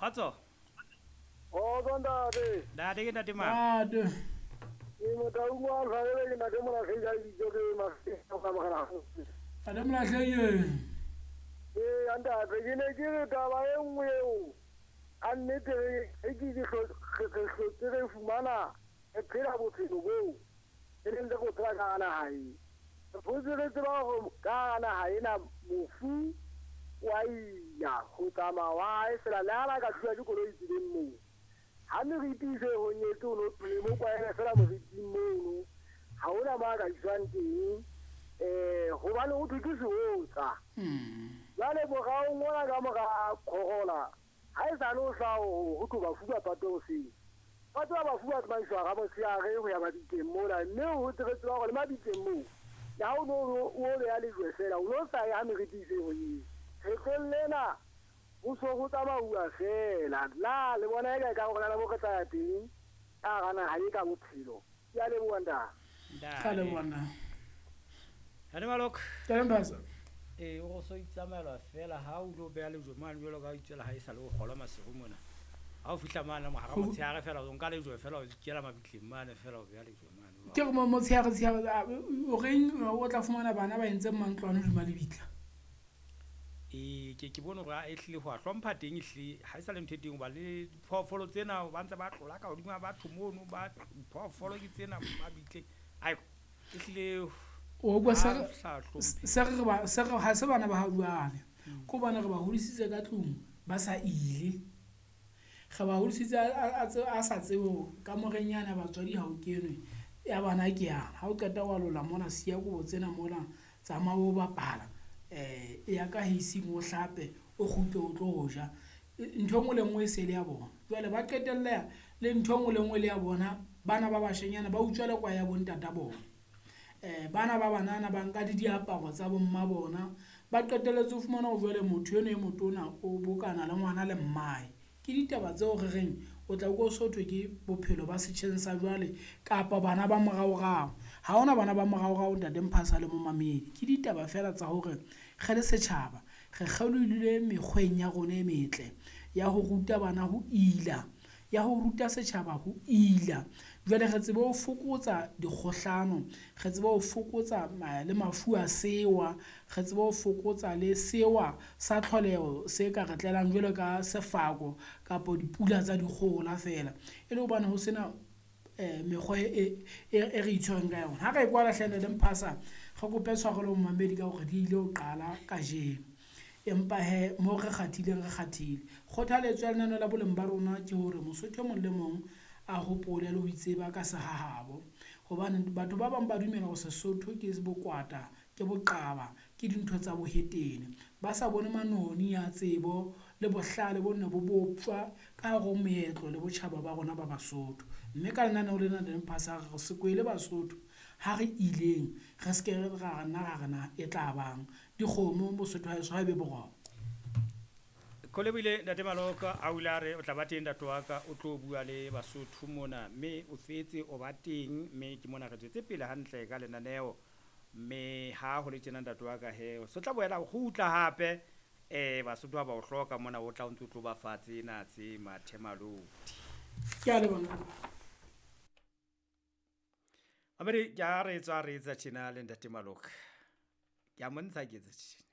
Kgotso. Ntate. Ntate ke ntate mang? Ade. Ke motho wa tlhaele ke ntate mona se ja dijo ke ka mogala. Ade molahleye. Ntate ke ne ke re taba e nngwe eo. A nnete e ke hlotse re fumana e phela bophelo boo. E leng go tsela ka ana hae. Re re tseba go ka ana hae na mofu wa ila go tsamaya wa e fela le ala ka tswa dikoloi tseleng moo. Ha ne re itse ho nyetse o no le mo kwa ena fela mo fiting moo. Ha ona ba ka tswang teng. Hobane o thutu se otsa. Jale morao ngwana ka mora khogola. Ha e sa lo sa o go ba fuwa pato se. Pato ba fuwa ba shwa ga mosiare ho ya ba diteng mola mme o tsetse ba go le mabiteng moo. Ya o no o le ya le jwesela o lo sa ya me re tise ho yi. Re tlellena o so go tsamauwa fela la le bona e ka go na mo ka tsa teng a gana ha e ka bophelo ya le bonda Ka le bona. Ntate Maloko. Tembasa. O so itsamaelwa fela ha o lo bea le jomane jalo ka itsela ha e sa le go golwa masego mona. Ha o fihla mana mo ha ga motshega fela o nka le jo fela o ikela mabitleng mane fela o bea le jomane. Ke mo motshega o reng o tla fumana bana ba entse mantlwana di malebitla. Ke bone gore a ehlile go a hlompha teng ehlile ha e sa le ntheteng ba le phofolo tsena ba ntse ba tlola ka hodimo ba thomono ba phofolo ke tsena mabitleng ai ehlile o go se re ha se bana ba ha buane ko bana re ba hodisitse ka tlung ba sa ile ga ba hodisitse a sa tsebo ka morenyana batswadi ha o kenwe ya bana ke yana ha o qeta wa lola mona sia go botsena mona tsa mawo ba pala ya ka hisi mo hlape o gutlo o tlo go ja ntho ngwe le ngwe se le ya bona jwale ba qetella le ntho ngwe le ngwe le ya bona bana ba bashenyana ba utswa le kwa ya bontata bona bana ba banana ba nka diaparo tsa bomma bona ba qetelletse o fumana go jwale motho eno e motona o bokana le ngwana le mmae ke ditaba tseo re reng o tla go sothwe ke bophelo ba setšheng sa jwale kapa bana ba moraorao ha ona bana ba moraorao ntate Mphasa le mo mamedi ke ditaba fela tsa hore ge le setšhaba ge kgelolile mekgweng ya rona e metle ya ho ruta bana ho ila ya ho ruta setšhaba ho ila jwale re tsebe ho fokotsa dikgohlano re tsebe ho fokotsa le mafu a sewa re tsebe ho fokotsa le sewa sa tlholego se ka re tlelang jwale ka sefako kapo dipula tsa dikgola fela e le hobane ho sena mekgwa e re itshwereng ka yona ha ka ikwala hlele le Mphasa ge kope tshwarelo mo mamedi ka gore di ile ho qala ka jeno empa he mo re kgathileng kgothaletso ya lenano la boleng ba rona ke hore mosotho mong le mong a hopole le ho itseba ka sehahabo hobane batho ba bang ba dumela go Sesotho ke bokwata ke boqaba ke dintho tsa bohetene ba sa bone manoni ya tsebo le bohlale bo nne bo bopfa ka go meetlo le botjhaba ba rona ba Basotho mme ka lenaneo lena le Mphasa re se kwele Basotho ha re ileng re se ke ra rena e tla bang dikgomo Bosotho ha e be boroko Kolebile ntate Maloko a ulare o tla ba teng ntate wa ka o tlo bua le Basotho mona mme o fetse o ba teng mme ke mona re tsetse pele hantle ka lenaneo mme ha ho le tjena ntate wa ka he so tla boela go utla hape Basotho ba o hloka mona o tla o ntse o tlo ba fatse na tse mathemalodi ke a le bona Amere ke a re etsa tjena le ntate Maloko ke a montsha ke tse